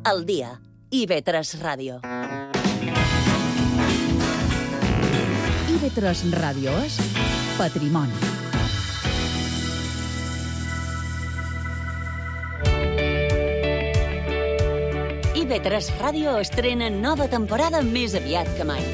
Al dia. IB3 Ràdio. IB3 Ràdio és patrimoni. IB3 Ràdio estrena nova temporada més aviat que mai.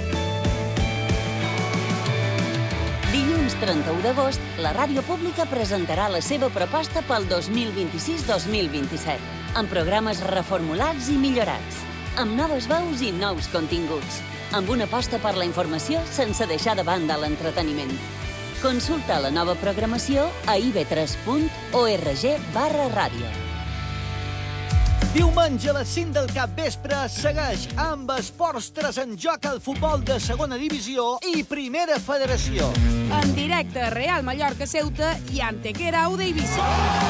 Dilluns 31 d'agost, la ràdio pública presentarà la seva proposta pel 2026-2027, amb programes reformulats i millorats, amb noves veus i nous continguts, amb una aposta per la informació sense deixar de banda l'entreteniment. Consulta la nova programació a ib3.org/ràdio. Diumenge a les 5 del capvespre segueix amb Esports 3 en joc al futbol de segona divisió i primera federació. En directe, Real Mallorca Ceuta i Antequera Aude Eivissa.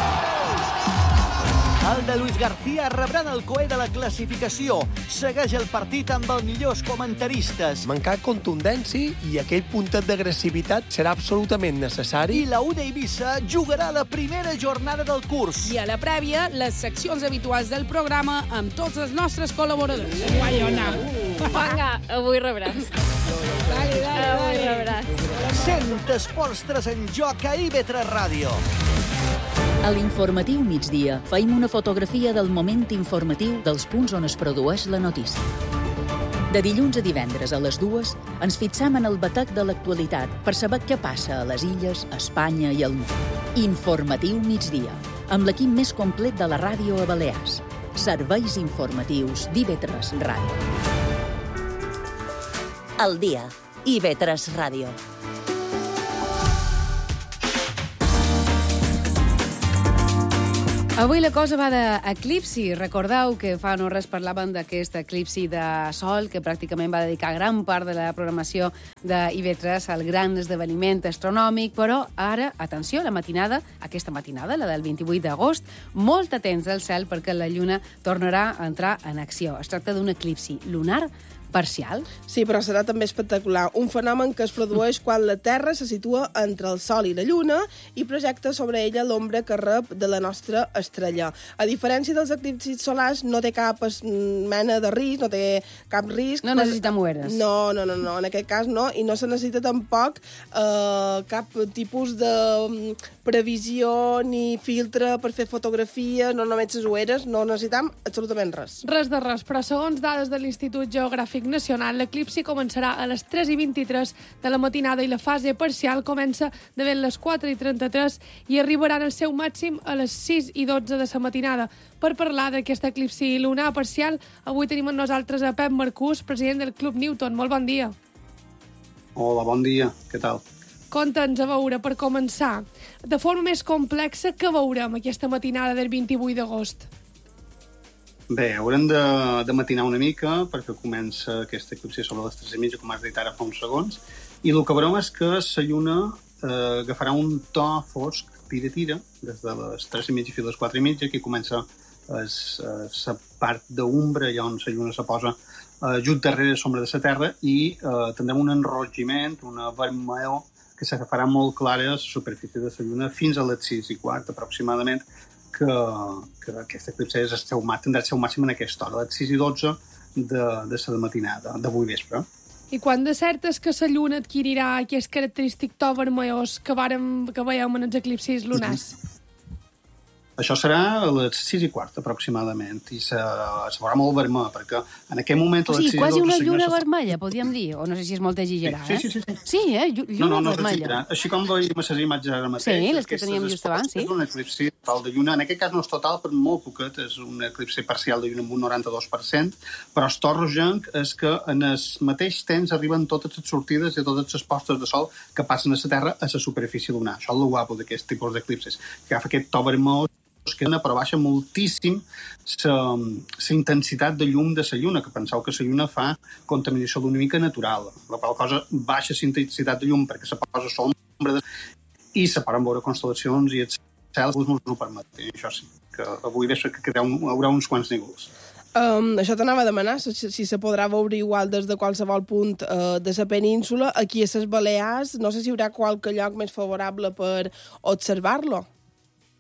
El de Luis García rebran el coet de la classificació. Segueix el partit amb els millors comentaristes. Mancar contundència i aquell puntet d'agressivitat serà absolutament necessari. I la Aude Eivissa jugarà la primera jornada del curs. I a la prèvia, les seccions habituals del programa amb tots els nostres col·laboradors. Guaiona. Vinga, avui rebràs. Dale. Avui rebràs. Sent Esports 3 en joc a IB3 Ràdio. A l'informatiu migdia feim una fotografia del moment informatiu dels punts on es produeix la notícia. De dilluns a divendres a les 2 ens fixam en el batec de l'actualitat per saber què passa a les illes, a Espanya i al món. Informatiu migdia, amb l'equip més complet de la ràdio a Balears. Serveis informatius d'IB3 Ràdio. Al dia. IB3 Ràdio. Avui la cosa va d'eclipsi. Recordeu que fa no res parlàvem d'aquest eclipsi de sol que pràcticament va dedicar gran part de la programació de IB3 al gran esdeveniment astronòmic, però ara, atenció, aquesta matinada, la del 28 d'agost, molt atents al cel perquè la lluna tornarà a entrar en acció. Es tracta d'un eclipsi lunar parcial. Sí, però serà també espectacular. Un fenomen que es produeix quan la Terra se situa entre el Sol i la Lluna i projecta sobre ella l'ombra que rep de la nostra estrella. A diferència dels eclipsis solars, no té cap mena de risc, no té cap risc. No necessita moeres. No, en aquest cas no, i no se necessita tampoc cap tipus de previsió ni filtre per fer fotografies, no només les ulleres, no necessitam absolutament res. Res de res, però segons dades de l'Institut Geogràfic Nacional, l'eclipsi començarà a les 3:23 de la matinada i la fase parcial comença de ben les 4:33 i arribarà al seu màxim a les 6:12 de la matinada. Per parlar d'aquest eclipsi lunar parcial, avui tenim amb nosaltres a Pep Marcús, president del Club Newton. Molt bon dia. Hola, bon dia. Què tal? Conta'ns, a veure, per començar, de forma més complexa, què veurem aquesta matinada del 28 d'agost? Bé, haurem de matinar una mica perquè comença aquesta eclipsi sobre les 3:30, com has dit ara fa uns segons, i el que veurem és que la lluna agafarà un to fosc, tira, des de les 3:30 fins a les 4:30, que comença la part d'ombra, allà on la lluna se posa just darrere l'ombra de la Terra, i tindrem un enrogiment, una vermellor, que s'agafarà molt clara a la superfície de la lluna fins a les 6:15 aproximadament, que aquest eclipsi tindrà el seu màxim en aquesta hora, a les 6:12 de la matinada, d'avui vespre. I quan de cert és que la lluna adquirirà aquest característic to vermellós que veiem en els eclipsis lunars? Això serà a les 6:15 aproximadament, i se veurà molt vermell, perquè en aquell moment... O sigui, quasi una lluna vermella, podríem dir, o no sé si és molt exagerat, Sí. Sí, lluna vermella. Així com veiem les imatges ara mateix. Sí, les que teníem just abans, sí. És un eclipsi total de lluna, en aquest cas no és total, però molt poquet, és un eclipsi parcial de lluna amb un 92%, però el to rogenc és que en el mateix temps arriben totes les sortides i totes les postes de sol que passen a la Terra a la superfície lunar. Això és el guapo d'aquest tipus d'eclipsis, que agafa aquest to vermell, però baixa moltíssim la intensitat de llum de la lluna, que penseu que la lluna fa contaminació lumínica natural. La qual cosa baixa la intensitat de llum perquè se posa sombra i se poden veure constel·lacions i el cel no us ho permet. Això sí, que avui veig que haurà uns quants nívols. Això t'anava a demanar, si se podrà veure igual des de qualsevol punt de la península. Aquí a les Balears, no sé si hi haurà qualque lloc més favorable per observar-lo.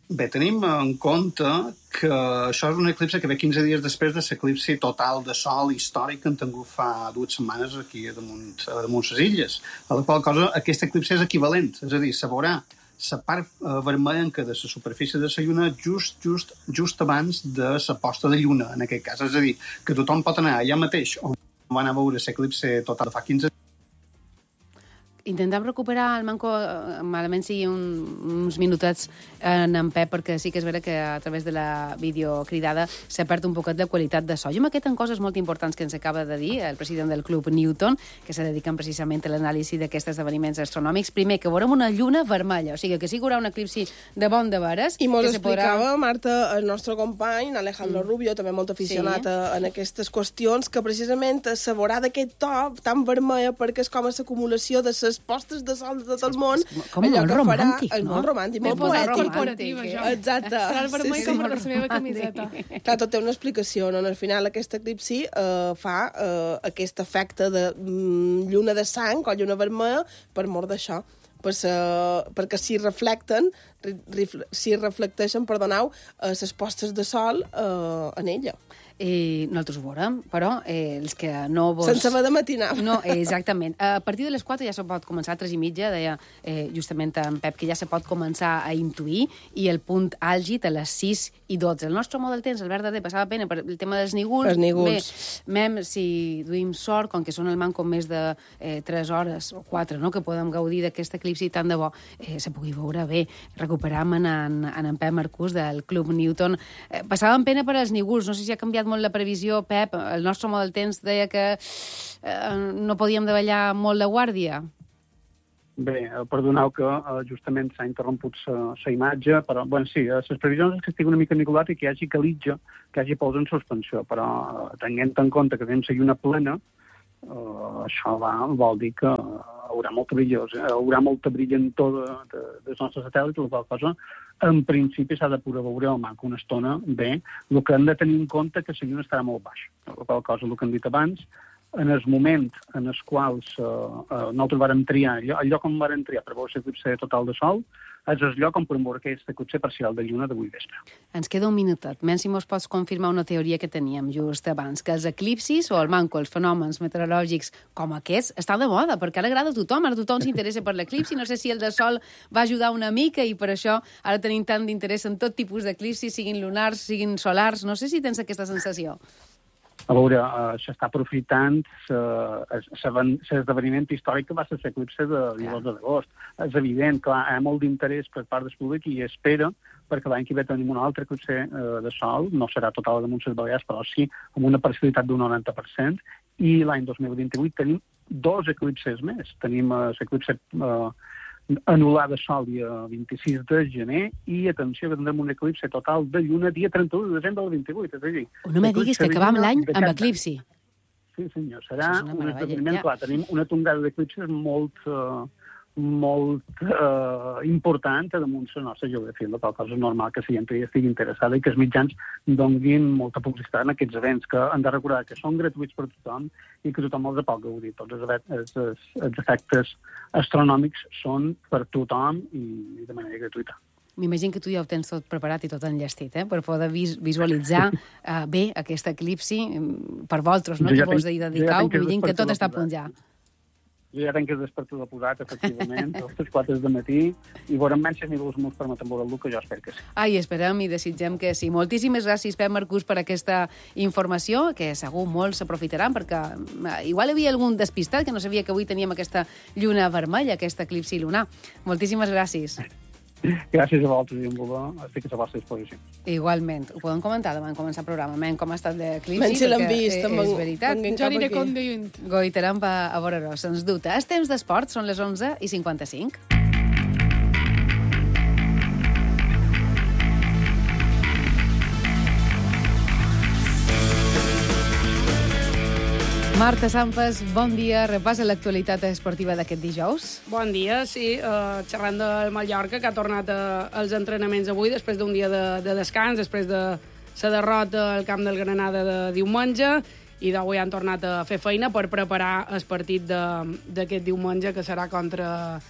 Bé, tenim en compte que això és un eclipse que ve 15 dies després de l'eclipsi total de sol històric que han tingut fa 2 setmanes aquí a damunt les illes. A la qual cosa aquest eclipse és equivalent, és a dir, se veurà la part vermellenca de la superfície de la lluna just abans de la posta de lluna, en aquest cas. És a dir, que tothom pot anar allà mateix on va anar a veure l'eclipse total de fa 15 dies. Intentem recuperar el Manco, malament sigui uns minutets en Pep, perquè sí que és vera que a través de la videocridada s'ha perd un poquet de qualitat de so. Jo me queden coses molt importants que ens acaba de dir el president del Club Newton, que se dediquen precisament a l'anàlisi d'aquests esdeveniments astronòmics. Primer, que veurem una lluna vermella, o sigui, que sí que hi haurà un eclipsi de bon de veres. I molt explicava, Marta, el nostre company, Alejandro Rubio, també molt aficionat en aquestes qüestions, que precisament se veurà d'aquest to tan vermella perquè és com a l'acumulació de les postes de sol de tot el món. Com molt romàntic, no? És molt romàntic, molt poètic. Exacte. Serà el vermell com la meva camiseta. Clar, tot té una explicació, no? Al final aquest eclipsi fa aquest efecte de lluna de sang o lluna vermella per mort d'això. Perquè s'hi reflecteixen, les postes de sol en ella. Nosaltres ho veurem, però els que no vos... Sense haver de matinar. No, exactament. A partir de les 4 ja se pot començar, a 3:30, deia justament en Pep, que ja se pot començar a intuir, i el punt àlgid a les 6:12. El nostre model temps, Albert Darder, passava pena per el tema dels nígols. Els nígols. Bé, si duim sort, com que són el Manco més de 3 hores o 4, no?, que podem gaudir d'aquest eclipsi tant de bo, se pugui veure bé. Recuperam en Pep Marcús del Club Newton. Passàvem pena per als nígols, no sé si ha canviat molt la previsió, Pep. El nostre model temps deia que no podíem davallar molt de guàrdia. Bé, perdoneu que justament s'ha interromput la imatge, però, bueno, sí, les previsions és que estigui una mica nicolat i que hi hagi calitja, que hi hagi pols en suspensió, però tenint en compte que tenim la lluna plena, això vol dir que haurà molta brillantor dels nostres satèl·lits, la qual cosa, en principi, s'ha de poder veure al Manco una estona bé. El que hem de tenir en compte que la lluna estarà molt baixa, la qual cosa, el que hem dit abans, en el moment en els quals nosaltres vàrem triar, el lloc on vàrem triar per veure l'eclipse total de sol, és el lloc on podem veure aquest eclipse parcial de lluna d'avui vespre. Ens queda un minutet. Menys si mos pots confirmar una teoria que teníem just abans, que els eclipsis o el Manco, els fenòmens meteorològics com aquests, estan de moda, perquè ara agrada a tothom, ara tothom s'interessa per l'eclipsi, no sé si el de sol va ajudar una mica i per això ara tenim tant d'interès en tot tipus d'eclipsis, siguin lunars, siguin solars, no sé si tens aquesta sensació. A veure, s'està aprofitant l'esdeveniment històric que va ser l'eclipse de 12 d'agost. És evident que hi ha molt d'interès per part del públic i espera, perquè l'any que ve tenim un altre eclipse de sol, no serà total damunt les Balears, però sí amb una parcialitat d'un 90%, i l'any 2028 tenim 2 eclipses més. Tenim l'eclipse anul·lar de sol dia 26 de gener i, atenció, que tindrem un eclipse total de lluna dia 31 de desembre del 28. És a dir, no me diguis que acabam l'any amb eclipsi. Sí, senyor. Serà un esdeveniment clar. Tenim una tongada d'eclipses molt important damunt la nostra geografia, la qual cosa és normal que la gent estigui interessada i que els mitjans donguin molta publicitat en aquests events, que han de recordar que són gratuïts per tothom i que tothom els pot gaudir. Tots els efectes astronòmics són per tothom i de manera gratuïta. M'imagino que tu ja ho tens tot preparat i tot enllestit, per poder visualitzar bé aquest eclipsi per vosaltres, no? Que vos dediqueu, m'imagino que tot està a punt ja. Jo ja tenc el despertador posat, efectivament, a les 4 del matí, i veurem menys si els meus permeten veure-lo, que jo espero que sí. Ai, esperem i desitgem que sí. Moltíssimes gràcies, Pep Marcús, per aquesta informació, que segur molts s'aprofitaran, perquè igual hi havia algun despistat que no sabia que avui teníem aquesta lluna vermella, aquest eclipsi lunar. Moltíssimes gràcies. Gràcies a vosaltres i estic a la vostra disposició. Igualment. Ho podem comentar demà en començar el programa, com ha estat l'eclipsi. Menys si l'hem vist. És veritat. Jo aniré conduint. Goitarem a veure-ho, sens dubte. És temps d'esport, són les 11:55. Marta Sampas, bon dia. Repassa l'actualitat esportiva d'aquest dijous. Bon dia, sí. Xerrant del Mallorca, que ha tornat als entrenaments avui, després d'un dia de descans, després de la derrota al camp del Granada de diumenge, i d'avui han tornat a fer feina per preparar el partit d'aquest diumenge, que serà contra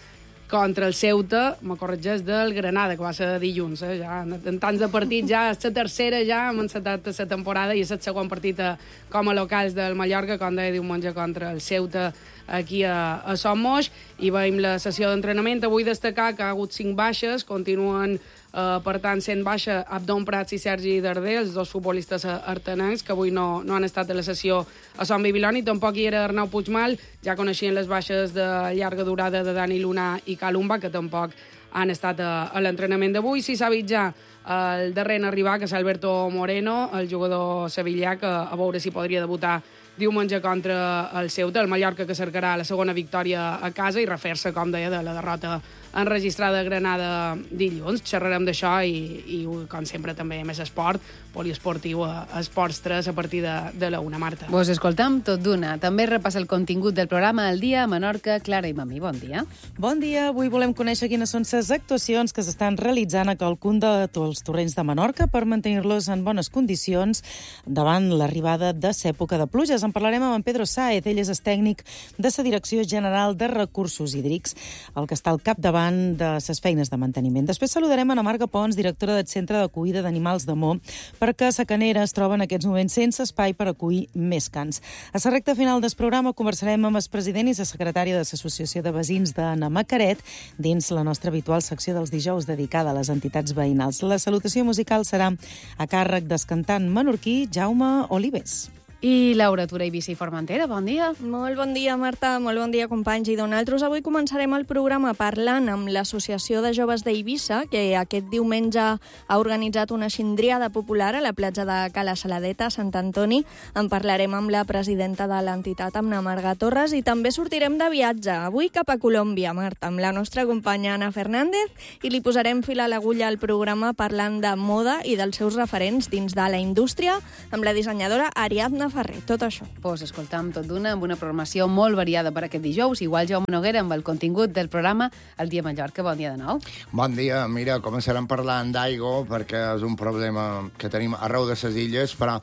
contra el Ceuta, me corregeix, del Granada, que va ser dilluns. Ja, en tants de partits, ja és la tercera, ja hem encetat la temporada i és el segon partit com a locals del Mallorca, com deia diumenge, contra el Ceuta aquí a Somos. I veiem la sessió d'entrenament. Avui destacar que ha hagut 5 baixes, continuen per tant, sent baixa Abdon Prats i Sergi Darder, els dos futbolistes artenencs, que avui no han estat a la sessió a Son Bibiloni. Tampoc hi era Arnau Puigmal, ja coneixien les baixes de llarga durada de Dani Luna i Calumba, que tampoc han estat a l'entrenament d'avui. Sí s'ha vist ja el darrer en arribar, que és Alberto Moreno, el jugador sevillà, que a veure si podria debutar diumenge contra el Ceuta, el Mallorca, que cercarà la segona victòria a casa i refer-se, com deia, de la derrota enregistrada a Granada dilluns. Xerrarem d'això i, com sempre, també més esport, poliesportiu a Esports 3 a partir de la 1, Marta. Vos escoltam tot d'una. També repassa el contingut del programa El Dia a Menorca. Clara i Mamí, bon dia. Bon dia. Avui volem conèixer quines són les actuacions que s'estan realitzant a qualcun dels torrents de Menorca per mantenir-los en bones condicions davant l'arribada de l'època de pluges. En parlarem amb en Pedro Sáez. Ell és el tècnic de la Direcció General de Recursos Hídrics, el que està al capdavant de les feines de manteniment. Després saludarem a Marga Pons, directora del Centre d'Acollida d'Animals de Mo, perquè a Canera es troba en aquests moments sense espai per acollir més cans. A la recta final del programa conversarem amb el president i la secretària de l'Associació de Veïns de Namacaret dins la nostra habitual secció dels dijous dedicada a les entitats veïnals. La salutació musical serà a càrrec del cantant menorquí Jaume Olives. I Laura Tura i Bici Formentera, bon dia. Molt bon dia, Marta, molt bon dia, companys. I nosaltres avui començarem el programa parlant amb l'Associació de Joves d'Eivissa, que aquest diumenge ha organitzat una xindriada popular a la platja de Cala Saladeta, a Sant Antoni. En parlarem amb la presidenta de l'entitat, amb la Marga Torres, i també sortirem de viatge, avui cap a Colòmbia, Marta, amb la nostra companya Ana Fernández, i li posarem fil a l'agulla al programa parlant de moda i dels seus referents dins de la indústria, amb la dissenyadora Ariadna Ferrer, tot això. Pues escoltam tot d'una amb una programació molt variada per aquest dijous. Igual Jaume Noguera amb el contingut del programa El Dia Mallorca. Bon dia de nou. Bon dia. Mira, començarem parlant d'aigua perquè és un problema que tenim arreu de les illes, però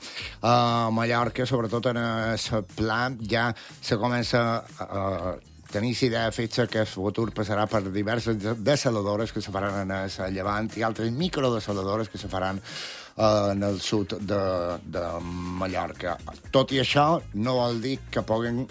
a Mallorca, sobretot en el pla, ja se comença a tenir idea feta que el futur passarà per diverses desaladores que se faran en el Llevant i altres microdesaladores que se faran en el sud de Mallorca. Tot i això, no vol dir que puguin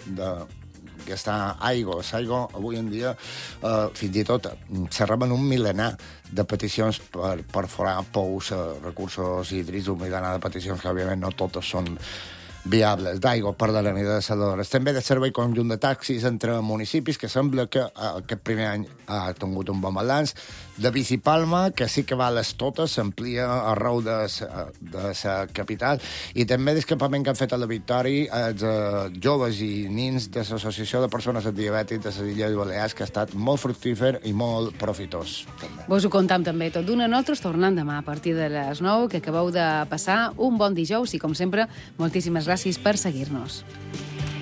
gastar aigua. L'aigua, avui en dia, fins i tot, se reben un milenar de peticions per perforar pous, recursos hídrics, un milenar de peticions que, òbviament, no totes són viables d'aigua per la nit de desaladores. També de servei conjunt de taxis entre municipis, que sembla que aquest primer any ha tingut un bon balanç. De Bici Palma, que sí que va a les totes, s'amplia arreu de la capital. I també l'escapament que han fet a la Victòria els joves i nins de l'Associació de Persones amb Diabetis de les Illes Balears, que ha estat molt fructífer i molt profitós. També. Vos ho contam també tot d'una. Nosaltres tornant demà a partir de les 9, que acabeu de passar un bon dijous i, com sempre, moltíssimes gràcies per seguir-nos.